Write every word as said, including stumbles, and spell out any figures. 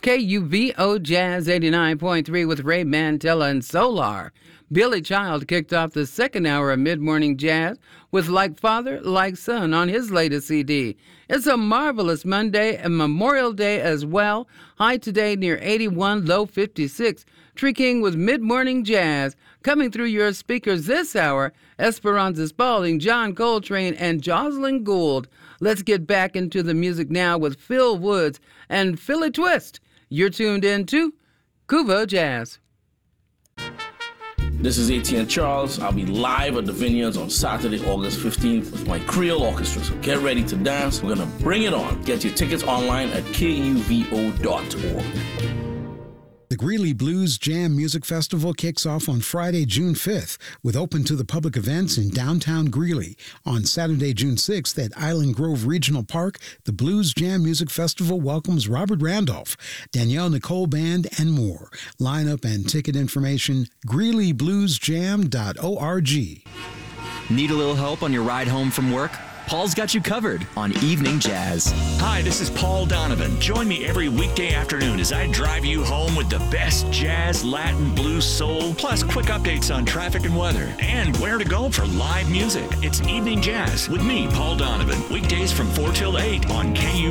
K U V O Jazz eighty-nine point three with Ray Mantella and Solar. Billy Child kicked off the second hour of mid-morning jazz with Like Father, Like Son on his latest C D. It's a marvelous Monday and Memorial Day as well. High today near eighty-one, low fifty-six. Tree King with mid-morning jazz. Coming through your speakers this hour, Esperanza Spalding, John Coltrane, and Jocelyn Gould. Let's get back into the music now with Phil Woods and Philly Twist. You're tuned in to Kuvo Jazz. This is Etienne Charles. I'll be live at the Vineyards on Saturday, August fifteenth with my Creole Orchestra. So get ready to dance. We're going to bring it on. Get your tickets online at K U V O dot org. The Greeley Blues Jam Music Festival kicks off on Friday, June fifth, with open to the public events in downtown Greeley. On Saturday, June sixth, at Island Grove Regional Park, the Blues Jam Music Festival welcomes Robert Randolph, Danielle Nicole Band, and more. Lineup and ticket information, greeley blues jam dot org. Need a little help on your ride home from work? Paul's got you covered on Evening Jazz. Hi, this is Paul Donovan. Join me every weekday afternoon as I drive you home with the best jazz, Latin, blues, soul, plus quick updates on traffic and weather, and where to go for live music. It's Evening Jazz with me, Paul Donovan, weekdays from four till eight on K U